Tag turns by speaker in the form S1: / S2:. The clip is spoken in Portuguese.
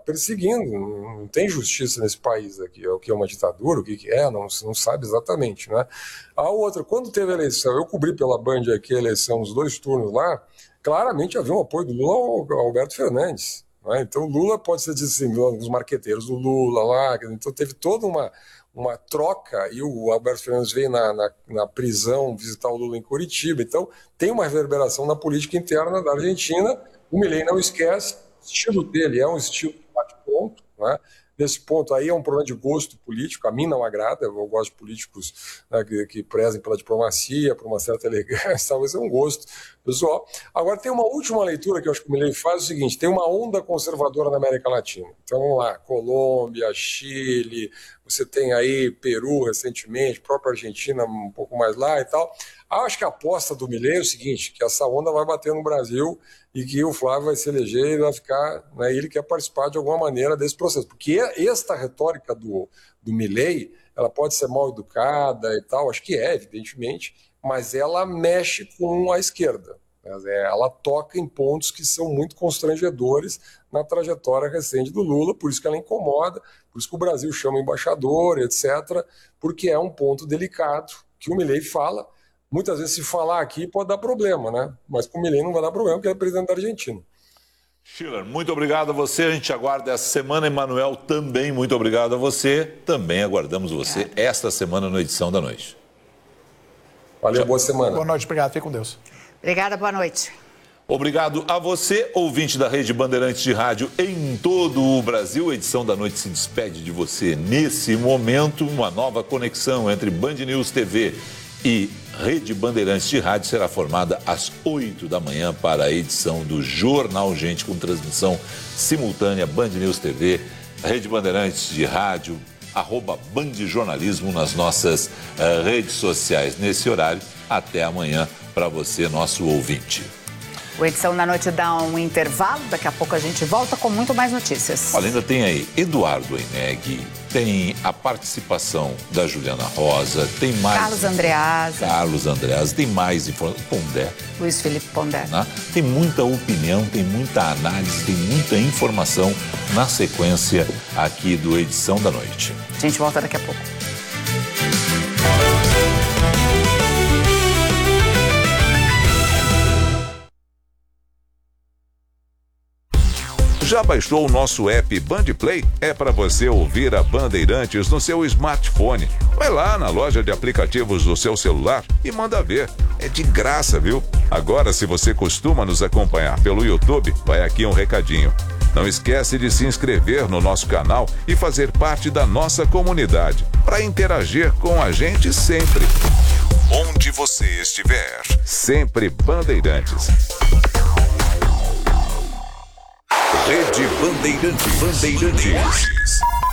S1: perseguindo, não tem justiça nesse país aqui. O que é uma ditadura, o que é, não sabe exatamente, né? A outra, quando teve a eleição, eu cobri pela Band aqui a eleição, nos 2 turnos lá, claramente havia um apoio do Lula ao Alberto Fernandes, né? Então o Lula pode ser assim, os marqueteiros do Lula lá, então teve toda uma troca, e o Alberto Fernandes veio na prisão visitar o Lula em Curitiba, então tem uma reverberação na política interna da Argentina. O Milei não esquece, o estilo dele é um estilo de bate-ponto, né? Nesse ponto aí é um problema de gosto político, a mim não agrada, eu gosto de políticos, né, que prezem pela diplomacia, por uma certa elegância, talvez é um gosto pessoal. Agora tem uma última leitura que eu acho que o Milei faz, é o seguinte: tem uma onda conservadora na América Latina. Então vamos lá, Colômbia, Chile, você tem aí Peru recentemente, própria Argentina um pouco mais lá e tal. Acho que a aposta do Milei é o seguinte, que essa onda vai bater no Brasil e que o Flávio vai se eleger e vai ficar, né, ele quer participar de alguma maneira desse processo. Porque esta retórica do Milei, ela pode ser mal educada e tal, acho que é, evidentemente, mas ela mexe com a esquerda. Ela toca em pontos que são muito constrangedores na trajetória recente do Lula, por isso que ela incomoda, por isso que o Brasil chama embaixador, etc., porque é um ponto delicado que o Milei fala. Muitas vezes, se falar aqui, pode dar problema, né? Mas com o Milei não vai dar problema, porque ele é presidente da Argentina.
S2: Schiller, muito obrigado a você. A gente aguarda essa semana. Emanuel, também muito obrigado a você. Também aguardamos você esta semana na edição da noite.
S1: Valeu,
S2: tchau.
S1: Boa semana.
S3: Boa noite, obrigado. Fique com Deus.
S4: Obrigada, boa noite.
S2: Obrigado a você, ouvinte da Rede Bandeirantes de Rádio em todo o Brasil. A edição da noite se despede de você nesse momento. Uma nova conexão entre Band News TV e Rede Bandeirantes de Rádio será formada às 8 da manhã para a edição do Jornal Gente, com transmissão simultânea Band News TV, Rede Bandeirantes de Rádio, @bandjornalismo nas nossas redes sociais. Nesse horário, até amanhã para você, nosso ouvinte.
S4: O Edição da Noite dá um intervalo, daqui a pouco a gente volta com muito mais notícias.
S2: Olha, ainda tem aí Eduardo Eneg, tem a participação da Juliana Rosa, tem mais... Carlos Andreasa, tem mais informação, Pondé.
S4: Luiz Felipe Pondé.
S2: Né? Tem muita opinião, tem muita análise, tem muita informação na sequência aqui do Edição da Noite.
S4: A gente volta daqui a pouco.
S5: Já baixou o nosso app Bandplay? É para você ouvir a Bandeirantes no seu smartphone. Vai lá na loja de aplicativos do seu celular e manda ver. É de graça, viu? Agora, se você costuma nos acompanhar pelo YouTube, vai aqui um recadinho. Não esquece de se inscrever no nosso canal e fazer parte da nossa comunidade, para interagir com a gente sempre. Onde você estiver, sempre Bandeirantes. Rede Bandeirantes.